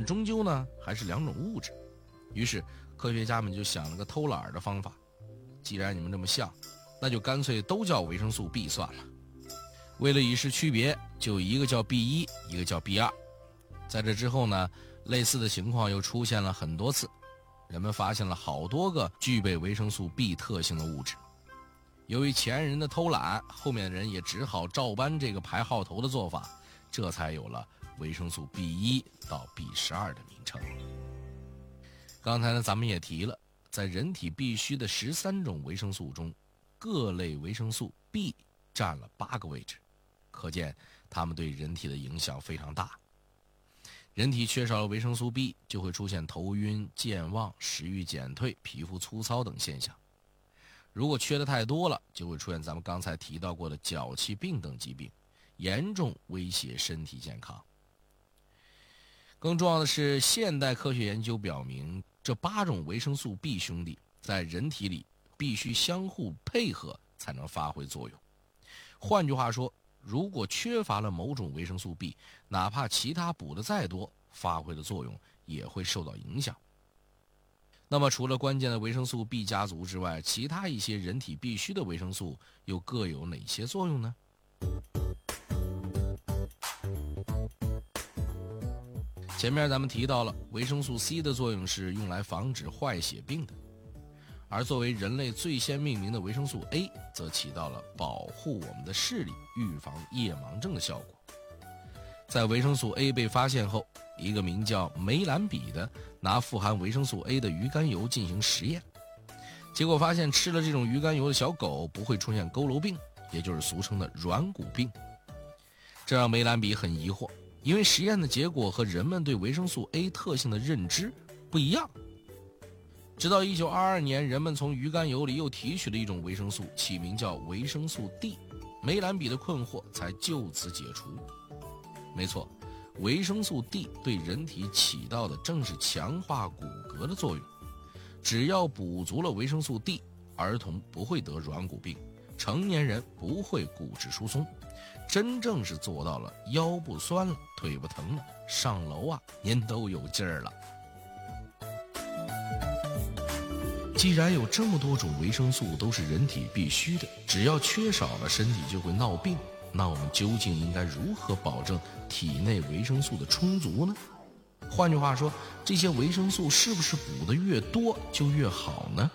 终究呢还是两种物质。于是科学家们就想了个偷懒的方法，既然你们这么像，那就干脆都叫维生素 B 算了。为了以示区别，就一个叫 B1， 一个叫 B2。在这之后呢，类似的情况又出现了很多次，人们发现了好多个具备维生素 B 特性的物质。由于前人的偷懒，后面的人也只好照搬这个排号头的做法，这才有了维生素 B1 到 B12的名称。刚才呢，咱们也提了，在人体必需的13种维生素中，各类维生素 B 占了8个位置，可见它们对人体的影响非常大。人体缺少了维生素 B， 就会出现头晕、健忘、食欲减退、皮肤粗糙等现象。如果缺的太多了，就会出现咱们刚才提到过的脚气病等疾病，严重威胁身体健康。更重要的是，现代科学研究表明，这8种维生素 B 兄弟在人体里必须相互配合才能发挥作用。换句话说，如果缺乏了某种维生素 B， 哪怕其他补的再多，发挥的作用也会受到影响。那么除了关键的维生素 B 家族之外，其他一些人体必需的维生素又各有哪些作用呢？前面咱们提到了维生素 C 的作用是用来防止坏血病的，而作为人类最先命名的维生素 A 则起到了保护我们的视力、预防夜盲症的效果。在维生素 A 被发现后，一个名叫梅兰比的拿富含维生素 A 的鱼肝油进行实验，结果发现吃了这种鱼肝油的小狗不会出现佝偻病，也就是俗称的软骨病。这让梅兰比很疑惑，因为实验的结果和人们对维生素 A 特性的认知不一样。直到1922年，人们从鱼肝油里又提取了一种维生素，起名叫维生素 D， 梅兰比的困惑才就此解除。没错，维生素 D 对人体起到的正是强化骨骼的作用。只要补足了维生素 D， 儿童不会得软骨病，成年人不会骨质疏松，真正是做到了腰不酸了，腿不疼了，上楼啊您都有劲儿了。既然有这么多种维生素都是人体必须的，只要缺少了身体就会闹病，那我们究竟应该如何保证体内维生素的充足呢？换句话说，这些维生素是不是补得越多就越好呢？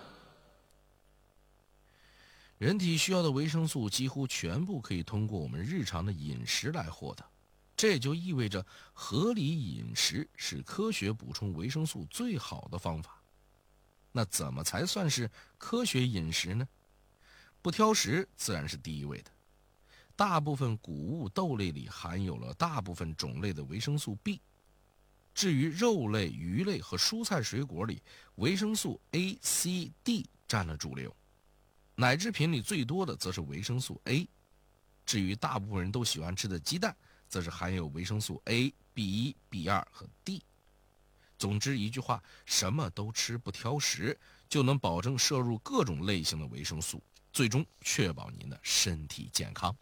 人体需要的维生素几乎全部可以通过我们日常的饮食来获得，这也就意味着合理饮食是科学补充维生素最好的方法。那怎么才算是科学饮食呢？不挑食自然是第一位的。大部分谷物豆类里含有了大部分种类的维生素 B， 至于肉类、鱼类和蔬菜水果里，维生素 A、C、D 占了主流。奶制品里最多的则是维生素 A， 至于大部分人都喜欢吃的鸡蛋，则是含有维生素 A、B1、B2 和 D。总之一句话，什么都吃不挑食，就能保证摄入各种类型的维生素，最终确保您的身体健康。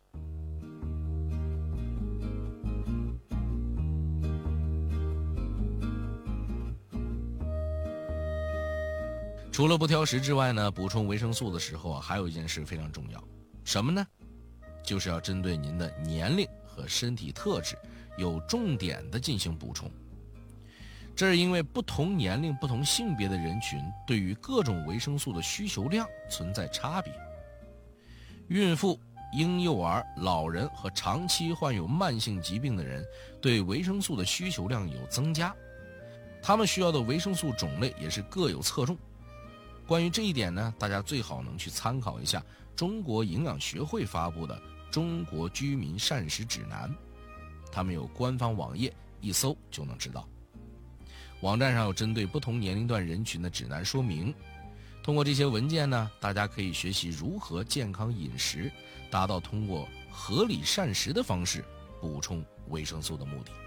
除了不挑食之外呢，补充维生素的时候还有一件事非常重要，什么呢？就是要针对您的年龄和身体特质，有重点的进行补充。这是因为不同年龄、不同性别的人群对于各种维生素的需求量存在差别。孕妇、婴幼儿、老人和长期患有慢性疾病的人对维生素的需求量有增加，他们需要的维生素种类也是各有侧重。关于这一点呢，大家最好能去参考一下中国营养学会发布的《中国居民膳食指南》，他们有官方网页，一搜就能知道。网站上有针对不同年龄段人群的指南说明。通过这些文件呢，大家可以学习如何健康饮食，达到通过合理膳食的方式补充维生素的目的。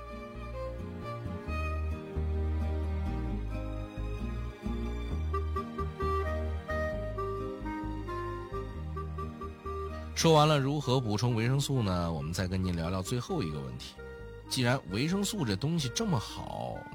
说完了如何补充维生素呢，我们再跟您聊聊最后一个问题。既然维生素这东西这么好，